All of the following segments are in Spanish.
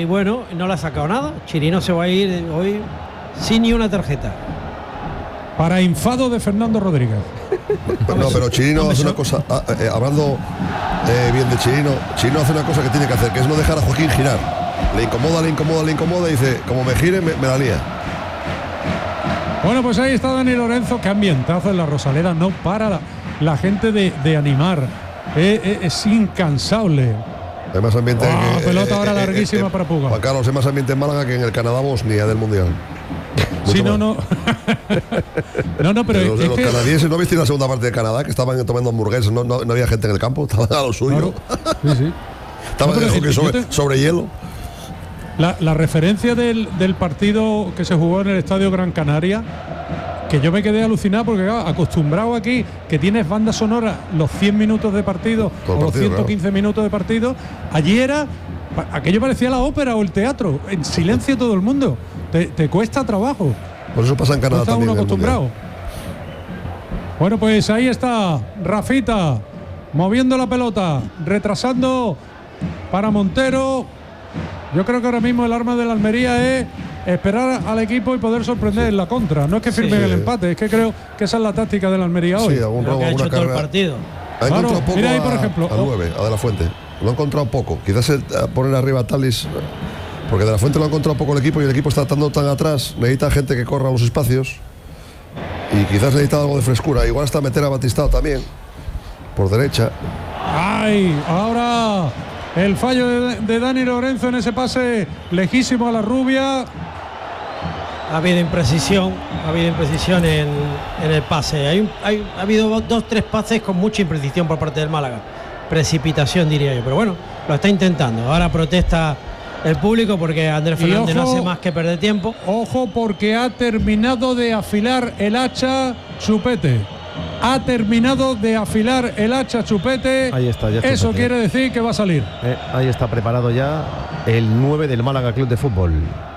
y bueno, no le ha sacado nada. Chirino se va a ir hoy sin ni una tarjeta. Para enfado de Fernando Rodríguez. No, pero Chirino hace una cosa, hablando bien de Chirino hace una cosa que tiene que hacer, que es no dejar a Joaquín girar. Le incomoda y dice, como me gire, me la lía. Bueno, pues ahí está Dani Lorenzo, que ambientazo en la Rosaleda, no para la gente de animar. Es incansable. Hay más ambiente pelota ahora larguísima para Puga. Juan Carlos, hay más ambiente en Málaga que en el Canadá-Bosnia del Mundial. Sí, no. No, pero los canadienses, ¿no viste la segunda parte de Canadá? Que estaban tomando hamburguesas, no había gente en el campo, estaban a lo suyo. Claro. Sí. Estaban en hockey sobre hielo. La referencia del partido que se jugó en el Estadio Gran Canaria, que yo me quedé alucinado porque acostumbrado aquí que tienes banda sonora los 100 minutos de partido o los 115 minutos de partido, allí aquello parecía la ópera o el teatro, en silencio todo el mundo. Te cuesta trabajo. Por eso pasa en Canadá está también. Uno acostumbrado. Bueno, pues ahí está Rafita moviendo la pelota, retrasando para Montero. Yo creo que ahora mismo el arma de la Almería es esperar al equipo y poder sorprender en la contra. No es que firmen el empate, es que creo que esa es la táctica de la Almería hoy. Sí, algún robo, que ha hecho todo el partido. Ha encontrado poco mira ahí, por ejemplo, a 9, a De La Fuente. Lo ha encontrado poco. Quizás poner arriba a Talis, porque De La Fuente lo ha encontrado poco el equipo y el equipo está estando tan atrás. Necesita gente que corra los espacios y quizás necesita algo de frescura. Igual hasta meter a Batistao también por derecha. ¡Ay! Ahora el fallo de Dani Lorenzo en ese pase lejísimo a la rubia. Ha habido imprecisión en el pase. Ha habido 2-3 pases con mucha imprecisión por parte del Málaga. Precipitación, diría yo. Pero bueno, lo está intentando. Ahora protesta el público porque Andrés Fernández no hace más que perder tiempo. Ojo, porque ha terminado de afilar el hacha Chupete. Ha terminado de afilar el hacha Chupete. Ahí está, ya está. Eso quiere decir que va a salir. Ahí está preparado ya el 9 del Málaga Club de Fútbol.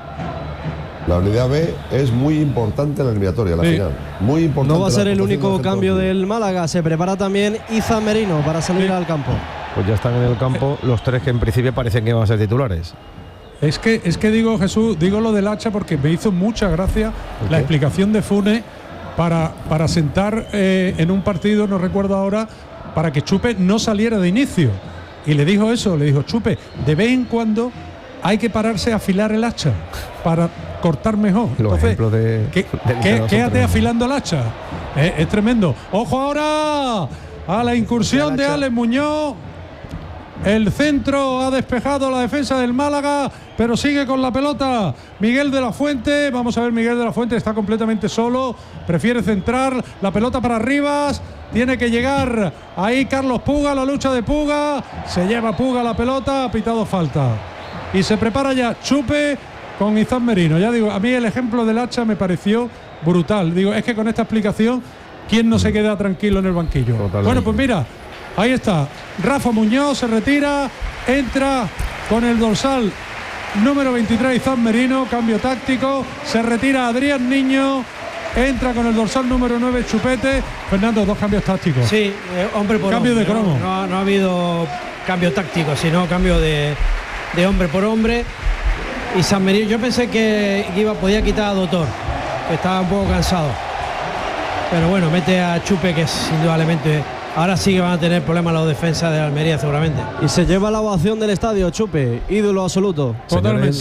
La unidad B es muy importante en la eliminatoria, la final. Muy importante. No va a ser el único cambio del Málaga. Se prepara también Izan Merino para salir al campo. Pues ya están en el campo los tres que en principio parecen que van a ser titulares. Es que digo, Jesús, digo lo del hacha porque me hizo mucha gracia la explicación de Funes para sentar en un partido, no recuerdo ahora, para que Chupe no saliera de inicio. Y le dijo eso, le dijo, Chupe, de vez en cuando hay que pararse a afilar el hacha para cortar mejor. Los ejemplos quédate afilando el hacha. Es tremendo. Ojo ahora a la incursión de Alex Muñoz. El centro ha despejado la defensa del Málaga, pero sigue con la pelota Miguel de la Fuente. Vamos a ver, Miguel de la Fuente está completamente solo, prefiere centrar la pelota para Rivas. Tiene que llegar ahí Carlos Puga, la lucha de Puga. Se lleva Puga la pelota, ha pitado falta. Y se prepara ya Chupe con Izan Merino. Ya digo, a mí el ejemplo del hacha me pareció brutal. Digo, es que con esta explicación, ¿quién no se queda tranquilo en el banquillo? Totalmente. Bueno, pues mira, ahí está. Rafa Muñoz se retira, entra con el dorsal número 23 Izan Merino, cambio táctico. Se retira Adrián Niño, entra con el dorsal número 9 Chupete. Fernando, 2 cambios tácticos. Sí, hombre por cambio hombre. De cromo. No ha habido cambio táctico, sino cambio de hombre por hombre. Y San Merino, yo pensé que podía quitar a Doctor, que estaba un poco cansado, pero bueno, mete a Chupe, que es indudablemente, ahora sí que van a tener problemas los defensas de la Almería seguramente. Y se lleva la ovación del estadio, Chupe, ídolo absoluto. Totalmente.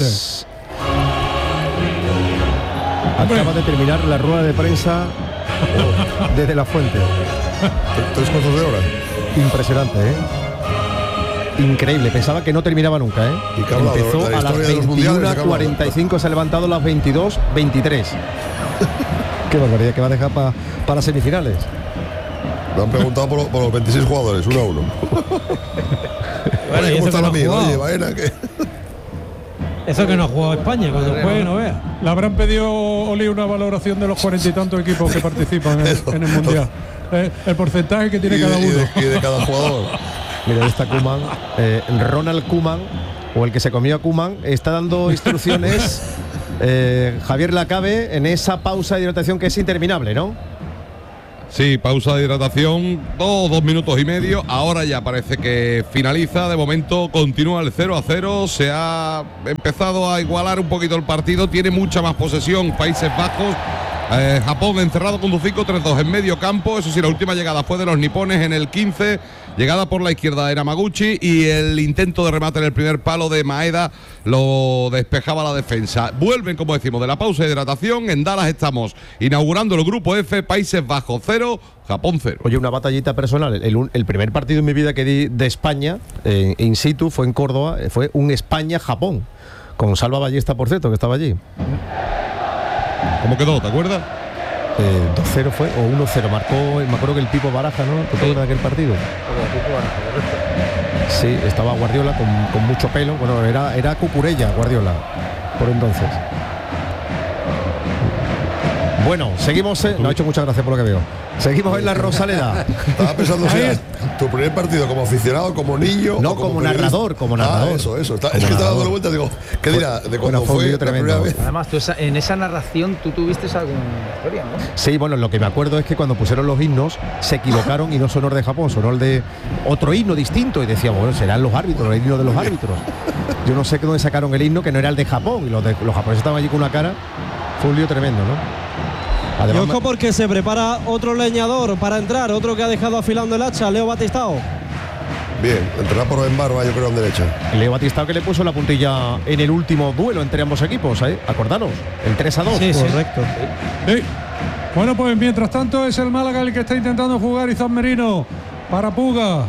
Acaba de terminar la rueda de prensa desde La Fuente. 3 cuartos de hora. Impresionante, Increíble, pensaba que no terminaba nunca, Y que empezó a las 21:45, se ha levantado a las 22:23. Qué barbaridad, que va a dejar para semifinales. Me han preguntado por los 26 jugadores, 1 a 1. Bueno, ¿cómo está el amigo? Oye, Baena, ¿qué? Eso que no ha jugado España, cuando juegue no vea. Le habrán pedido, Oli, una valoración de los 40 y tantos equipos que participan en el Mundial. El porcentaje que tiene cada uno. Y de cada jugador. Mira, está Koeman, Ronald Koeman, o el que se comió a Koeman, está dando instrucciones Javier Lacabe en esa pausa de hidratación que es interminable, ¿no? Sí, pausa de hidratación, 2 minutos y medio. Ahora ya parece que finaliza. De momento continúa el 0-0. Se ha empezado a igualar un poquito el partido. Tiene mucha más posesión Países Bajos. Japón encerrado con 5-3-2 en medio campo. Eso sí, la última llegada fue de los nipones en el 15. Llegada por la izquierda de Namaguchi y el intento de remate en el primer palo de Maeda lo despejaba la defensa. Vuelven, como decimos, de la pausa de hidratación. En Dallas estamos inaugurando el grupo F, Países Bajos 0, Japón 0. Oye, una batallita personal. El primer partido en mi vida que di de España in situ fue en Córdoba. Fue un España-Japón. Con Salva Ballesta, por cierto, que estaba allí. ¿Cómo quedó? ¿Te acuerdas? 2-0 fue, o 1-0, marcó, me acuerdo que el Pipo Baraja, ¿no? ¿Te acuerdas de aquel partido? Sí, estaba Guardiola con mucho pelo, bueno, era Cucurella Guardiola, por entonces. Bueno, seguimos, no ha hecho muchas gracias por lo que veo. Seguimos en la Rosaleda. Estaba pensando si era tu primer partido como aficionado, como niño. No, como narrador, como narrador. Eso. Es que estaba dando vueltas, digo, ¿qué dirá? De cuando fue la primera vez. Además, tú en esa narración tú tuviste alguna historia, ¿no? Sí, bueno, lo que me acuerdo es que cuando pusieron los himnos se equivocaron y no sonó el de Japón, sonó el de otro himno distinto y decíamos, bueno, serán los árbitros, el himno de los árbitros. Yo no sé dónde sacaron el himno que no era el de Japón y los japoneses estaban allí con una cara. Fue un lío tremendo, ¿no? Además, y ojo porque se prepara otro leñador para entrar, otro que ha dejado afilando el hacha, Leo Batistao. Bien, entrará por Benbarba, yo creo, en derecha. Leo Batistao que le puso la puntilla en el último duelo entre ambos equipos, acordaros, el 3-2. Sí, correcto. Sí. Bueno, pues mientras tanto es el Málaga el que está intentando jugar Izan Merino para Puga.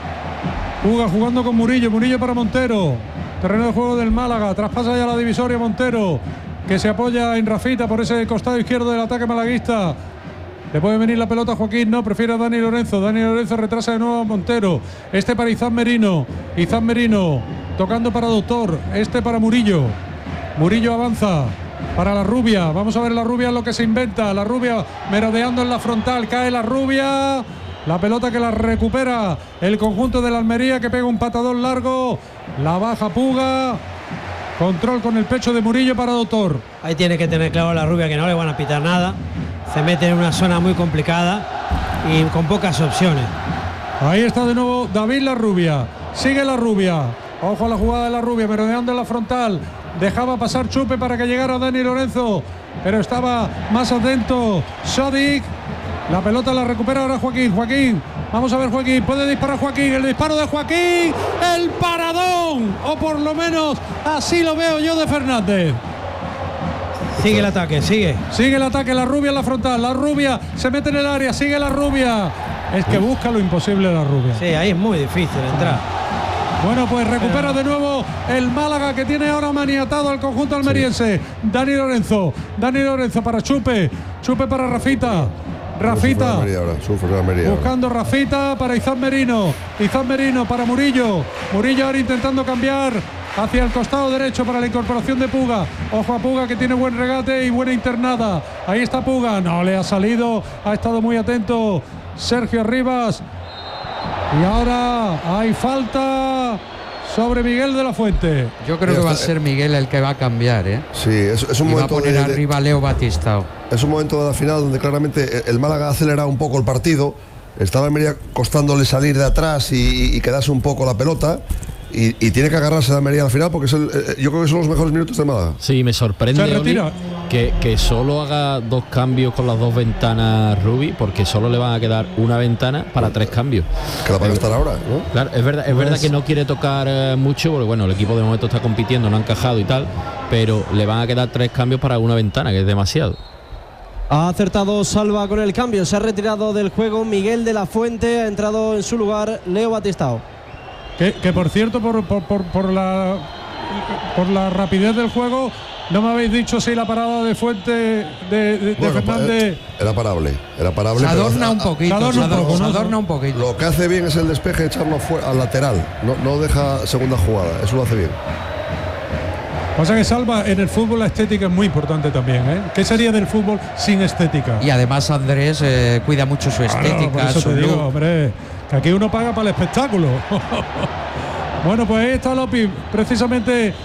Puga jugando con Murillo para Montero. Terreno de juego del Málaga, traspasa ya la divisoria Montero, que se apoya en Rafita por ese costado izquierdo del ataque malaguista. Le puede venir la pelota a Joaquín, no, prefiere a Dani Lorenzo. Dani Lorenzo retrasa de nuevo a Montero. Este para Izan Merino. Izan Merino tocando para Doctor. Este para Murillo. Murillo avanza para la Rubia. Vamos a ver la Rubia lo que se inventa. La Rubia merodeando en la frontal. Cae la Rubia. La pelota que la recupera el conjunto de la Almería, que pega un patadón largo. La baja Puga. Control con el pecho de Murillo para Doctor. Ahí tiene que tener claro la Rubia que no le van a pitar nada. Se mete en una zona muy complicada y con pocas opciones. Ahí está de nuevo David La Rubia. Sigue La Rubia. Ojo a la jugada de La Rubia, merodeando en la frontal. Dejaba pasar Chupe para que llegara Dani Lorenzo, pero estaba más atento Sadik. La pelota la recupera ahora Joaquín. Vamos a ver Joaquín. Puede disparar Joaquín. El disparo de Joaquín. El paradón. O por lo menos así lo veo yo de Fernández. Sigue el ataque, sigue. Sigue el ataque. La Rubia en la frontal. La Rubia se mete en el área. Sigue La Rubia. Es que busca lo imposible La Rubia. Sí, ahí es muy difícil entrar. Bueno, pues recupera de nuevo el Málaga, que tiene ahora maniatado al conjunto almeriense. Sí. Dani Lorenzo para Chupe para Rafita buscando Rafita para Izan Merino para Murillo ahora intentando cambiar hacia el costado derecho para la incorporación de Puga. Ojo a Puga, que tiene buen regate y buena internada. Ahí está Puga, no le ha salido, ha estado muy atento Sergio Arribas. Y ahora hay falta sobre Miguel de la Fuente. Yo creo que va a ser Miguel el que va a cambiar, ¿eh? Sí, es un y momento va a poner arriba a Leo Batistao. Es un momento de la final donde claramente el Málaga ha acelerado un poco el partido. Estaba Almería costándole salir de atrás y quedarse un poco la pelota. Y tiene que agarrarse la Almería al final, porque yo creo que son los mejores minutos de Málaga. Sí, me sorprende que solo haga 2 cambios con las 2 ventanas Rubi, porque solo le van a quedar una ventana para 3 cambios. Que la van a estar ahora, ¿no? Claro, es verdad que no quiere tocar mucho, porque bueno, el equipo de momento está compitiendo, no ha encajado y tal, pero le van a quedar 3 cambios para una ventana, que es demasiado. Ha acertado Salva con el cambio, se ha retirado del juego Miguel de la Fuente, ha entrado en su lugar Leo Batistao. Que por cierto, por la rapidez del juego, no me habéis dicho si la parada de Fuente de Fernández era parable. Se adorna un poquito. Lo que hace bien es el despeje, echarlo al lateral. No deja segunda jugada, eso lo hace bien. Pasa que Salva, en el fútbol la estética es muy importante también, ¿eh? ¿Qué sería del fútbol sin estética? Y además Andrés cuida mucho su estética, por eso su te look. digo, hombre, que aquí uno paga para el espectáculo. Bueno, pues ahí está Lopi, precisamente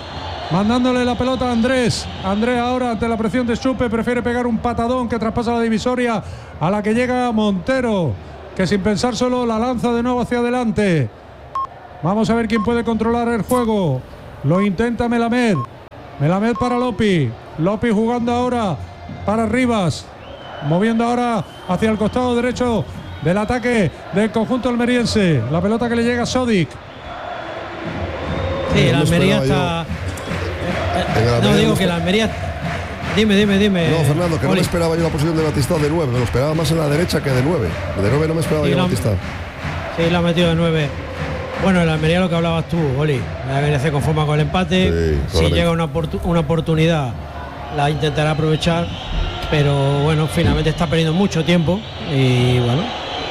mandándole la pelota a Andrés. Andrés ahora ante la presión de Chupe prefiere pegar un patadón que traspasa la divisoria, a la que llega Montero, que sin pensar solo la lanza de nuevo hacia adelante. Vamos a ver quién puede controlar el juego. Lo intenta Melamed. Melamed para Lopi. Lopi jugando ahora para Rivas, moviendo ahora hacia el costado derecho del ataque del conjunto almeriense. La pelota que le llega a Sodic. Sí, la Almería está... No, digo que la Almería... Dime. No, Fernando, que no me esperaba yo la posición de Batistao de 9. Me lo esperaba más en la derecha que de 9. De 9 no me esperaba yo Batistao. Sí, la ha metido de 9. Bueno, el Almería, lo que hablabas tú, Oli. La Almería se conforma con el empate. Sí, si llega una oportunidad, la intentará aprovechar. Pero bueno, finalmente está perdiendo mucho tiempo. Y bueno...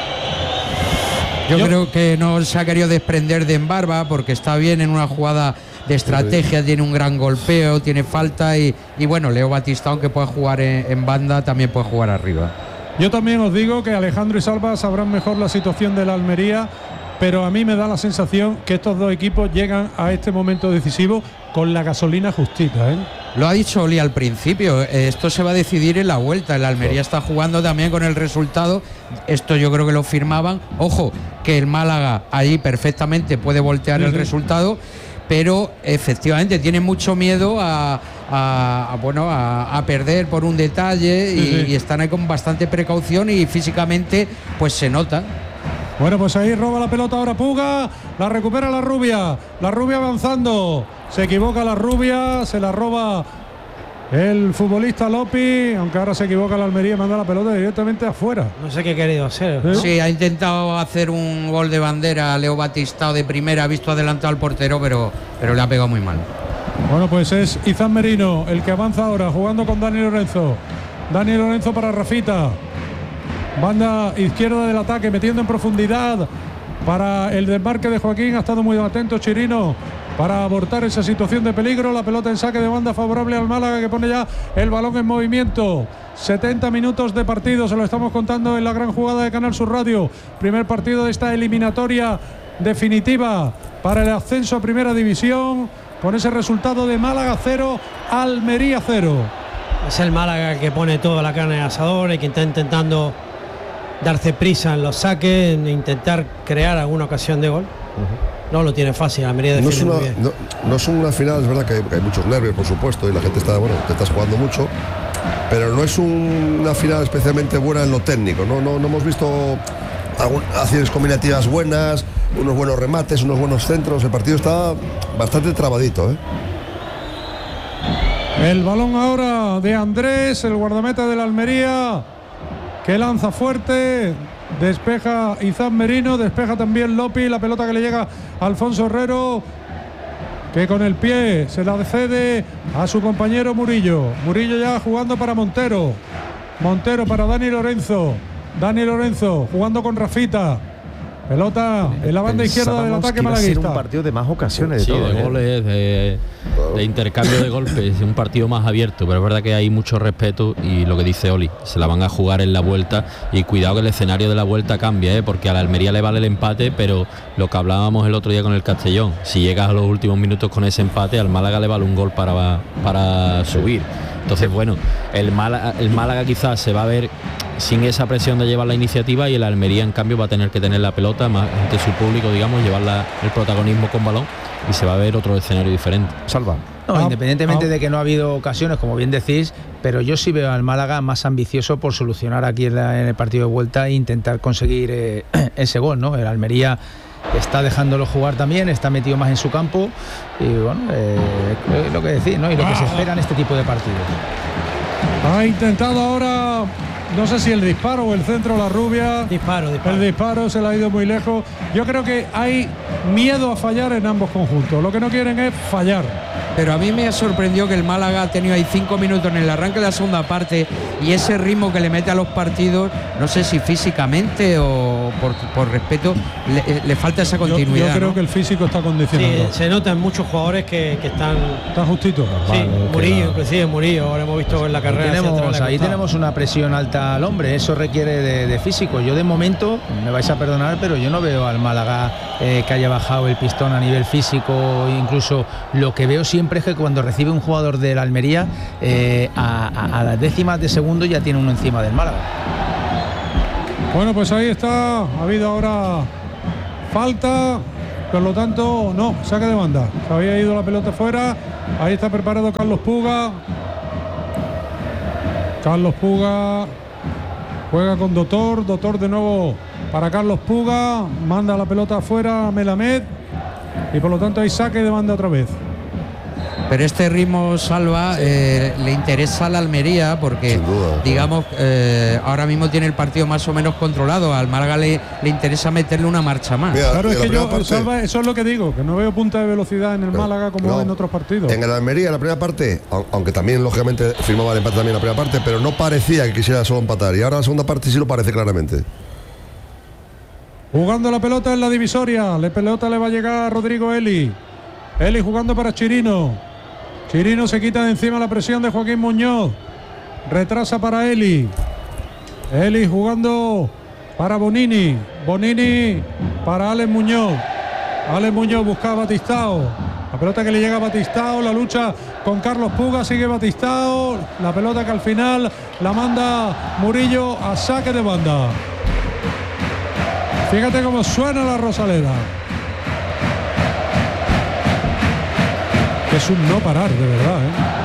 Yo creo que no se ha querido desprender de Embarba, porque está bien en una jugada de estrategia, tiene un gran golpeo, tiene falta y bueno, Leo Batistao, aunque pueda jugar en banda, también puede jugar arriba. Yo también os digo que Alejandro y Salva sabrán mejor la situación de la Almería, pero a mí me da la sensación que estos dos equipos llegan a este momento decisivo con la gasolina justita, ¿eh? Lo ha dicho Oli al principio, esto se va a decidir en la vuelta. El Almería está jugando también con el resultado. Esto yo creo que lo firmaban. Ojo, que el Málaga ahí perfectamente puede voltear el resultado, pero efectivamente tiene mucho miedo a perder por un detalle y están ahí con bastante precaución y físicamente pues se nota. Bueno, pues ahí roba la pelota ahora Puga, la recupera la Rubia avanzando, se equivoca la Rubia, se la roba el futbolista Lopi, aunque ahora se equivoca la Almería y manda la pelota directamente afuera. No sé qué ha querido hacer. Sí, ha intentado hacer un gol de bandera a Leo Batistao de primera, ha visto adelantado al portero, pero le ha pegado muy mal. Bueno, pues es Izan Merino el que avanza ahora, jugando con Dani Lorenzo. Dani Lorenzo para Rafita. Banda izquierda del ataque, metiendo en profundidad para el desmarque de Joaquín. Ha estado muy atento Chirino para abortar esa situación de peligro. La pelota en saque de banda favorable al Málaga, que pone ya el balón en movimiento. 70 minutos de partido, se lo estamos contando en la gran jugada de Canal Sur Radio. Primer partido de esta eliminatoria definitiva para el ascenso a Primera División, con ese resultado de Málaga 0, Almería 0. Es el Málaga que pone toda la carne en el asador y que está intentando darse prisa en los saques, en intentar crear alguna ocasión de gol. No lo tiene fácil, Almería defiende muy bien. No es una final, es verdad que hay muchos nervios, por supuesto, y la gente está, te estás jugando mucho, pero no es una final especialmente buena en lo técnico. No hemos visto acciones combinativas buenas, unos buenos remates, unos buenos centros. El partido está bastante trabadito, ¿eh? El balón ahora de Andrés, el guardameta de la Almería, que lanza fuerte, despeja Izan Merino, despeja también Lopi, la pelota que le llega a Alfonso Herrero, que con el pie se la cede a su compañero Murillo. Murillo ya jugando para Montero. Montero para Dani Lorenzo. Dani Lorenzo jugando con Rafita. Pelota en la banda izquierda del ataque malaguista. Un partido de más ocasiones, sí, de todo, de goles, de intercambio de golpes, un partido más abierto, pero es verdad que hay mucho respeto y lo que dice Oli, se la van a jugar en la vuelta y cuidado que el escenario de la vuelta cambia, porque a la Almería le vale el empate, pero lo que hablábamos el otro día con el Castellón, si llegas a los últimos minutos con ese empate, al Málaga le vale un gol para subir. Entonces, bueno, el Málaga quizás se va a ver sin esa presión de llevar la iniciativa y el Almería, en cambio, va a tener que tener la pelota más ante su público, digamos, llevar el protagonismo con balón y se va a ver otro escenario diferente. Salva. No, independientemente de que no ha habido ocasiones, como bien decís, pero yo sí veo al Málaga más ambicioso por solucionar aquí en el partido de vuelta e intentar conseguir ese gol, ¿no? El Almería está dejándolo jugar también, está metido más en su campo y bueno, lo que decís, ¿no? Y lo que se espera en este tipo de partidos. Ha intentado ahora, no sé si el disparo o el centro, la Rubia. Disparo. El disparo se le ha ido muy lejos. Yo creo que hay miedo a fallar en ambos conjuntos. Lo que no quieren es fallar. Pero a mí me ha sorprendido que el Málaga ha tenido ahí 5 minutos en el arranque de la segunda parte y ese ritmo que le mete a los partidos, no sé si físicamente o por respeto, le falta esa continuidad. Yo creo que el físico está condicionado. Sí, se nota en muchos jugadores que están justitos. Sí, Murillo, inclusive Murillo, ahora hemos visto en la carrera. Ahí tenemos una presión alta vuelta al hombre, eso requiere de físico. Yo de momento, me vais a perdonar, pero yo no veo al Málaga que haya bajado el pistón a nivel físico. Incluso lo que veo siempre es que cuando recibe un jugador del Almería, a las décimas de segundo ya tiene uno encima del Málaga. Bueno, pues ahí está, ha habido ahora falta, por lo tanto, no, saque de banda. Se había ido la pelota fuera, ahí está preparado Carlos Puga. Carlos Puga juega con Dotor de nuevo para Carlos Puga, manda la pelota afuera a Melamed y por lo tanto hay saque de banda otra vez. Pero este ritmo, Salva, le interesa a la Almería porque, digamos, ahora mismo tiene el partido más o menos controlado. Al Málaga le interesa meterle una marcha más. Mira, claro, es que yo, Salva, eso es lo que digo, que no veo punta de velocidad en el Málaga como en otros partidos. En el Almería, en la primera parte, aunque también, lógicamente, firmaba el empate también en la primera parte, pero no parecía que quisiera solo empatar. Y ahora en la segunda parte sí lo parece claramente. Jugando la pelota en la divisoria. La pelota le va a llegar a Rodrigo Eli. Eli jugando para Chirino. Chirino se quita de encima la presión de Joaquín Muñoz. Retrasa para Eli. Eli jugando para Bonini. Bonini para Alex Muñoz. Alex Muñoz busca a Batistao. La pelota que le llega a Batistao. La lucha con Carlos Puga. Sigue Batistao. La pelota que al final la manda Murillo a saque de banda. Fíjate cómo suena la Rosaleda. Es un no parar, de verdad,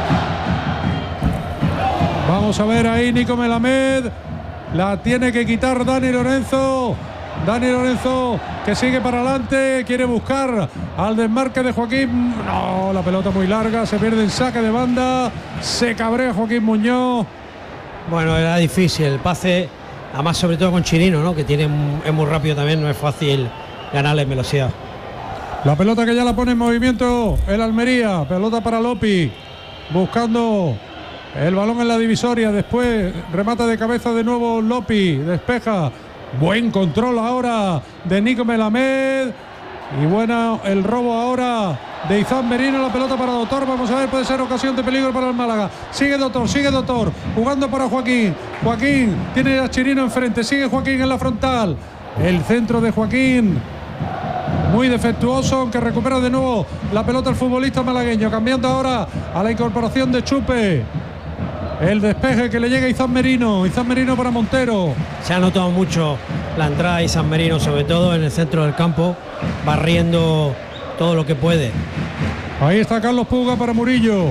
Vamos a ver ahí Nico Melamed. La tiene que quitar Dani Lorenzo. Dani Lorenzo que sigue para adelante. Quiere buscar al desmarque de Joaquín. No, la pelota muy larga. Se pierde en saque de banda. Se cabrea Joaquín Muñoz. Bueno, era difícil el pase. Además, sobre todo con Chirino, ¿no? Que es muy rápido también. No es fácil ganarle en velocidad. La pelota que ya la pone en movimiento el Almería. Pelota para Lopi. Buscando el balón en la divisoria. Después remata de cabeza de nuevo Lopi. Despeja. Buen control ahora de Nico Melamed. Y bueno, el robo ahora de Izan Merino. La pelota para Dotor. Vamos a ver, puede ser ocasión de peligro para el Málaga. Sigue Dotor. Jugando para Joaquín. Joaquín tiene a Chirino enfrente. Sigue Joaquín en la frontal. El centro de Joaquín. Muy defectuoso, aunque recupera de nuevo la pelota el futbolista malagueño. Cambiando ahora a la incorporación de Chupe. El despeje que le llega a Izan Merino. Izan Merino para Montero. Se ha notado mucho la entrada de Izan Merino, sobre todo en el centro del campo, barriendo todo lo que puede. Ahí está Carlos Puga para Murillo.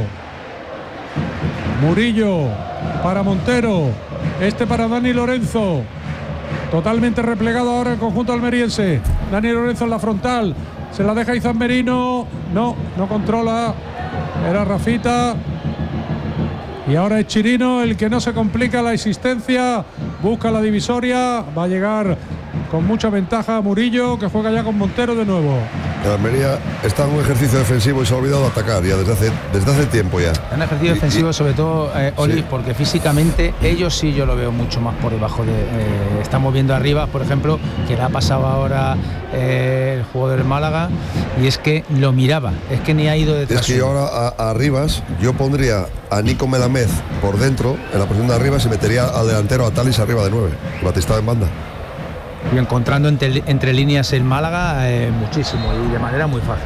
Murillo para Montero. Este para Dani Lorenzo. Totalmente replegado ahora el conjunto almeriense. Dani Lorenzo en la frontal. Se la deja Izan Merino. No controla. Era Rafita. Y ahora es Chirino el que no se complica la existencia. Busca la divisoria. Va a llegar con mucha ventaja Murillo, que juega ya con Montero de nuevo. El Almería está en un ejercicio defensivo y se ha olvidado de atacar ya desde hace tiempo ya. Un ejercicio defensivo, sobre todo, Oli, sí. Porque físicamente ellos sí yo lo veo mucho más por debajo de. Estamos viendo arriba, por ejemplo, que le ha pasado ahora el jugador del Málaga, y es que lo miraba, es que ni ha ido detrás. Es que yo ahora a Rivas, yo pondría a Nico Melamed por dentro, en la posición de arriba, se metería al delantero a Talis arriba de 9, Batistao en banda. Y encontrando entre líneas el Málaga muchísimo y de manera muy fácil.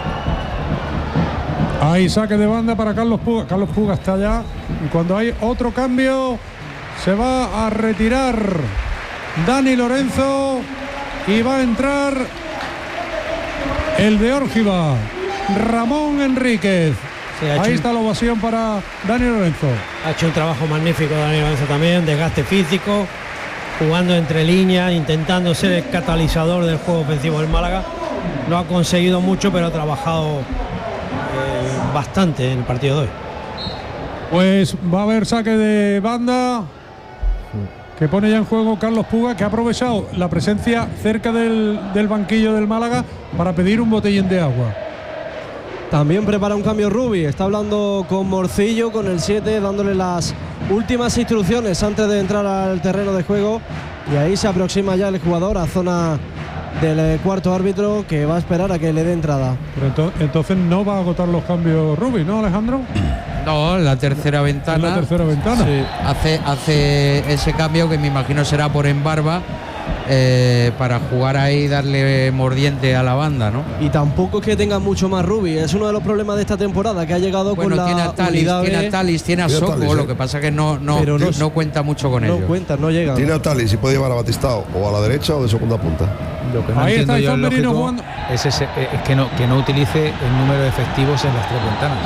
Hay saque de banda para Carlos Puga. Carlos Puga está allá. Y cuando hay otro cambio, se va a retirar Dani Lorenzo y va a entrar el de Órgiva, Ramón Enríquez. Sí, ahí está la ovación para Dani Lorenzo. Ha hecho un trabajo magnífico Dani Lorenzo también, desgaste físico, jugando entre líneas, intentando ser el catalizador del juego ofensivo del Málaga. No ha conseguido mucho, pero ha trabajado bastante en el partido de hoy. Pues va a haber saque de banda que pone ya en juego Carlos Puga, que ha aprovechado la presencia cerca del banquillo del Málaga para pedir un botellín de agua. También prepara un cambio Rubi, está hablando con Morcillo, con el 7, dándole las últimas instrucciones antes de entrar al terreno de juego, y ahí se aproxima ya el jugador a zona del cuarto árbitro, que va a esperar a que le dé entrada. Pero entonces no va a agotar los cambios Rubi, ¿no, Alejandro? No, la tercera ventana. La tercera ventana. Sí. Hace ese cambio que me imagino será por Embarba. Para jugar ahí y darle mordiente a la banda, ¿no? Y tampoco es que tenga mucho más Rubi, es uno de los problemas de esta temporada, que ha llegado con la tiene a Talis, tiene a Soko, lo que pasa que no cuenta mucho con ellos. No llega. Tiene a Talis y puede llevar a Batistao o a la derecha o de segunda punta. Lo que no ahí entiendo está yo San Merino lógico, jugando. es que no utilice el número de efectivos en las tres ventanas.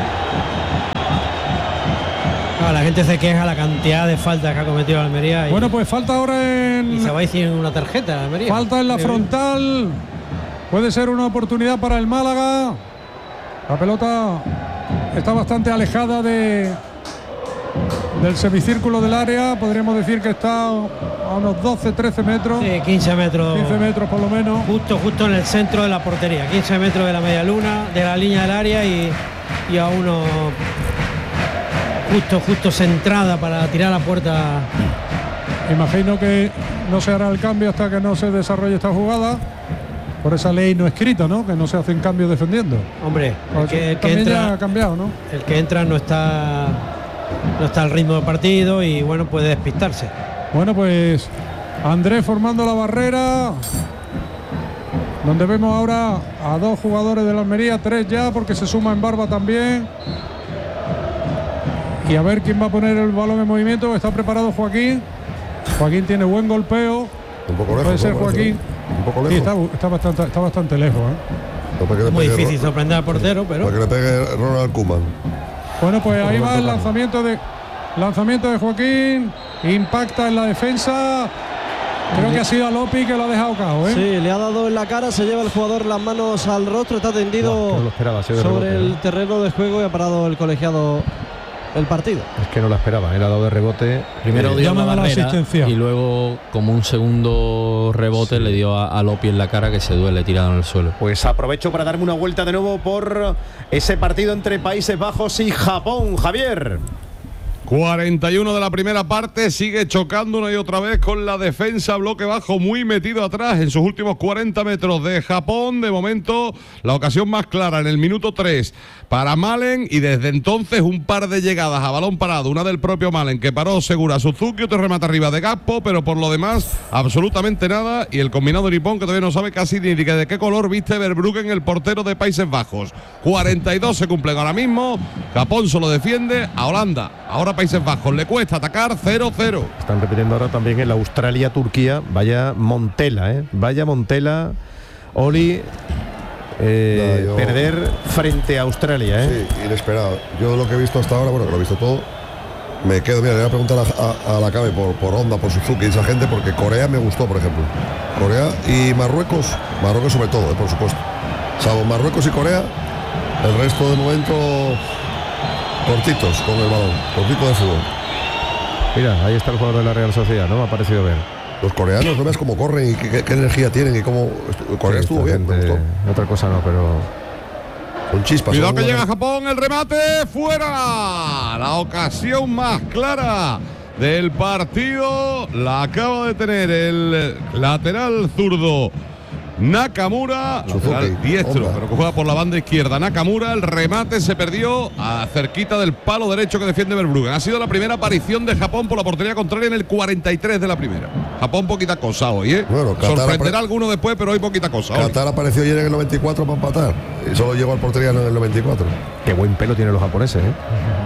La gente se queja la cantidad de faltas que ha cometido Almería. Bueno, pues falta ahora y se va a decir una tarjeta la Almería. Falta en la frontal. Puede ser una oportunidad para el Málaga. La pelota está bastante alejada del semicírculo del área. Podríamos decir que está a unos 12-13 metros. Sí, 15 metros. 15 metros por lo menos. Justo en el centro de la portería. 15 metros de la media luna, de la línea del área y a uno... Justo centrada para tirar a la puerta. Imagino que no se hará el cambio hasta que no se desarrolle esta jugada. Por esa ley no escrita, ¿no? Que no se hacen cambios defendiendo. Hombre, el que también entra ya ha cambiado, ¿no? El que entra no está al ritmo del partido y bueno, puede despistarse. Bueno, pues Andrés formando la barrera. Donde vemos ahora a dos jugadores de la Almería, 3 ya, porque se suma Embarba también. Y a ver quién va a poner el balón en movimiento. Está preparado Joaquín. Joaquín tiene buen golpeo. Un poco lejos. Puede ser Joaquín. Un poco lejos. Sí, está bastante lejos. No, muy difícil sorprender al portero, pero... Para que le pegue Ronald Koeman. Bueno, pues ahí va el lanzamiento de Joaquín. Impacta en la defensa. Creo que ha sido a Lopi que lo ha dejado cao, ¿eh? Sí, le ha dado en la cara, se lleva el jugador las manos al rostro, está tendido sobre el terreno de juego y ha parado el colegiado el partido. Es que no la esperaba, era dado de rebote. Primero dio la barrera asistencia y luego, como un segundo rebote, le dio a Lopi en la cara, que se duele tirado en el suelo. Pues aprovecho para darme una vuelta de nuevo por ese partido entre Países Bajos y Japón, Javier. 41 de la primera parte, sigue chocando una y otra vez con la defensa, bloque bajo muy metido atrás en sus últimos 40 metros de Japón. De momento la ocasión más clara en el minuto 3 para Malen, y desde entonces un par de llegadas a balón parado, una del propio Malen que paró segura Suzuki, otro remate arriba de Gakpo, pero por lo demás absolutamente nada, y el combinado nipón que todavía no sabe casi ni de qué color viste Verbruggen, el portero de Países Bajos. 42 se cumplen ahora mismo, Japón solo defiende a Holanda, ahora Países Bajos le cuesta atacar. 0-0. Están repitiendo ahora también en la Australia-Turquía. Vaya Montela, vaya Montela, Oli. Perder frente a Australia, Sí, inesperado. Yo lo que he visto hasta ahora, bueno, que lo he visto todo, me quedo, mira, le voy a preguntar a la Cabe por Honda, por Suzuki y esa gente, porque Corea me gustó, por ejemplo. Corea y Marruecos sobre todo, por supuesto. Salvo Marruecos y Corea, el resto de momento cortitos con el balón, cortito de fútbol. Mira, ahí está el jugador de la Real Sociedad, ¿no? Me ha parecido ver. Los coreanos, no ves cómo corren y qué energía tienen y cómo... Corea estuvo bien, me gustó. Otra cosa no, pero... Con chispas. Cuidado que llega Japón, el remate, fuera. La ocasión más clara del partido la acaba de tener el lateral zurdo Nakamura, lateral diestro, pero que juega por la banda izquierda. Nakamura, el remate se perdió cerquita del palo derecho que defiende Verbruggen. Ha sido la primera aparición de Japón por la portería contraria en el 43 de la primera. Japón poquita cosa hoy, ¿eh? Bueno, sorprenderá a alguno después, pero hoy poquita cosa. Qatar apareció ayer en el 94 para empatar y solo llegó al portería en el 94. Qué buen pelo tienen los japoneses, ¿eh?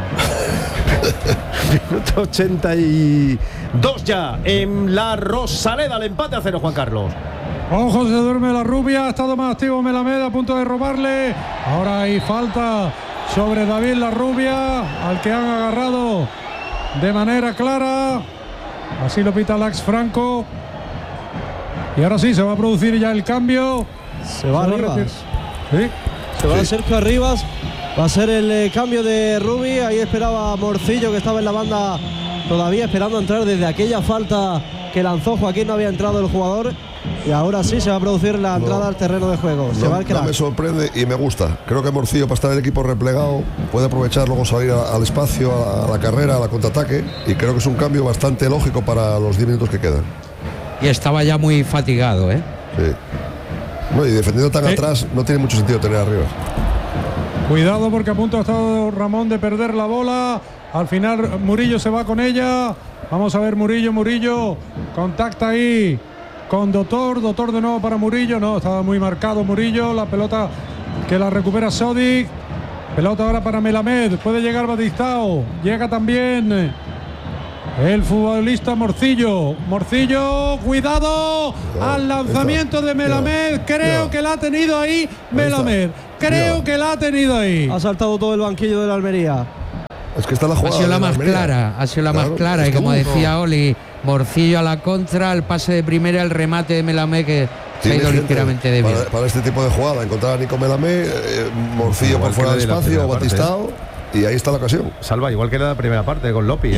Minuto 82 ya en la Rosaleda, el empate a 0, Juan Carlos. Ojo, se duerme la rubia, ha estado más activo Melamed, a punto de robarle. Ahora hay falta sobre David la rubia, al que han agarrado de manera clara. Así lo pita Lax Franco. Y ahora sí, se va a producir ya el cambio. Se va Arribas. ¿Sí? Se va a Sergio Arribas. Va a ser el cambio de Rubi. Ahí esperaba Morcillo, que estaba en la banda todavía esperando entrar desde aquella falta que lanzó Joaquín. No había entrado el jugador. Y ahora sí se va a producir la entrada al terreno de juego. Se va el crack. No me sorprende y me gusta. Creo que Morcillo, para estar el equipo replegado, puede aprovechar luego salir al espacio, a la carrera, a la contraataque. Y creo que es un cambio bastante lógico para los 10 minutos que quedan. Y estaba ya muy fatigado, ¿eh? Sí. No, y defendiendo tan atrás no tiene mucho sentido tener arriba. Cuidado porque a punto ha estado Ramón de perder la bola. Al final Murillo se va con ella. Vamos a ver Murillo. Contacta ahí con Doctor de nuevo para Murillo. No, estaba muy marcado Murillo. La pelota que la recupera Sodic. Pelota ahora para Melamed. Puede llegar Batistao. Llega también el futbolista Morcillo, cuidado al lanzamiento de Melamed. Creo que la ha tenido ahí Melamed. Que la ha tenido ahí. Ha saltado todo el banquillo de la Almería. Es que está la jugada. Ha sido la más clara, y como decía Oli, Morcillo a la contra, el pase de primera, el remate de Melamed que se ha ido ligeramente débil. Para este tipo de jugada, encontrar a Nico Melamed, Morcillo por fuera del espacio, Batistao, y ahí está la ocasión. Salva, igual que la primera parte con Lopi,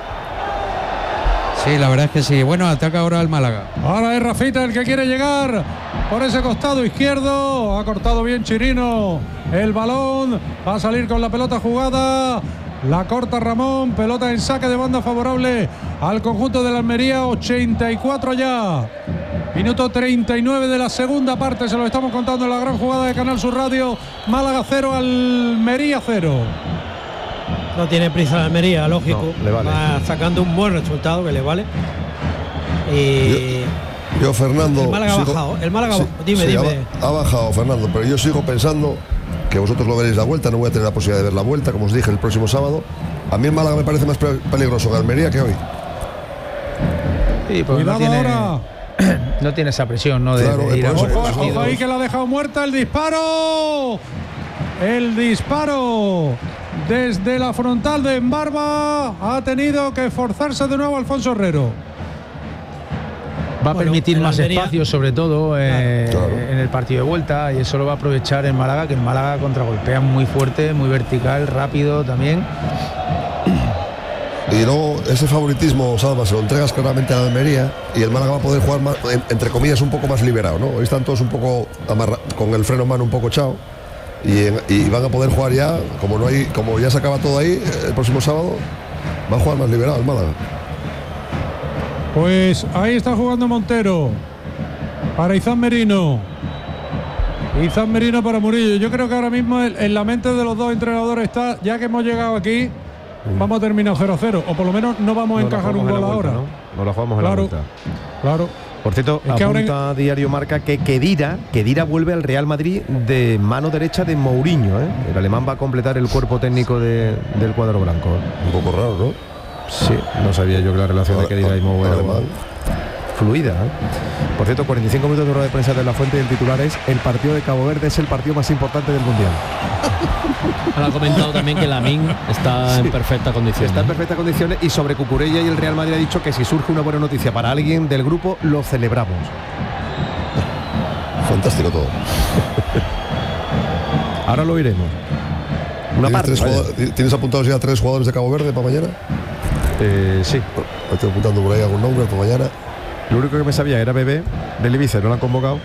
Sí, la verdad es que sí. Bueno, ataca ahora el Málaga. Ahora es Rafita el que quiere llegar por ese costado izquierdo. Ha cortado bien Chirino el balón. Va a salir con la pelota jugada. La corta Ramón. Pelota en saque de banda favorable al conjunto de la Almería. 84 ya. Minuto 39 de la segunda parte. Se lo estamos contando en la gran jugada de Canal Sur Radio. Málaga 0, Almería 0. No tiene prisa la Almería, lógico. No, le vale. Va sacando un buen resultado que le vale. Y yo Fernando. El Málaga ha bajado. El Málaga, dime. Ha bajado, Fernando, pero yo sigo pensando que vosotros lo veréis la vuelta. No voy a tener la posibilidad de ver la vuelta, como os dije, el próximo sábado. A mí el Málaga me parece más peligroso que Almería que hoy. Sí, pues no tiene esa presión, ¿no? Claro, de ir a ojo ahí que la ha dejado muerta. El disparo desde la frontal de Embarba. Ha tenido que esforzarse de nuevo Alfonso Herrero. Va a permitir más espacio, sobre todo en el partido de vuelta, y eso lo va a aprovechar el Málaga, que el Málaga contragolpea muy fuerte, muy vertical, rápido también. Y luego ese favoritismo, Salva, se lo entregas claramente a la Almería y el Málaga va a poder jugar más, entre comillas, un poco más liberado, ¿no? Hoy están todos un poco con el freno en mano un poco chao. Y van a poder jugar ya, como ya se acaba todo ahí, el próximo sábado va a jugar más liberado el Málaga. Pues ahí está jugando Montero para Izan Merino para Murillo. Yo creo que ahora mismo en la mente de los dos entrenadores está, ya que hemos llegado aquí, vamos a terminar 0-0, o por lo menos no vamos a encajar un gol ahora. No la jugamos en la vuelta. Claro. Por cierto, es que apunta Diario Marca que Khedira vuelve al Real Madrid de mano derecha de Mourinho. El alemán va a completar el cuerpo técnico del cuadro blanco. Un poco raro, ¿no? Sí, no sabía yo que la relación de Khedira y Mou era fluida. Por cierto, 45 minutos de hora de prensa de La Fuente, y el titular es: el partido de Cabo Verde es el partido más importante del Mundial. Ha comentado también que Lamine está en perfectas condiciones. Está en perfectas condiciones, y sobre Cucurella y el Real Madrid ha dicho que si surge una buena noticia para alguien del grupo, lo celebramos. Fantástico todo. Ahora lo iremos. ¿Tienes apuntados ya 3 jugadores de Cabo Verde para mañana? Sí. Estoy apuntando por ahí algún nombre para mañana. Lo único que me sabía era Bebé del Ibiza, no lo han convocado.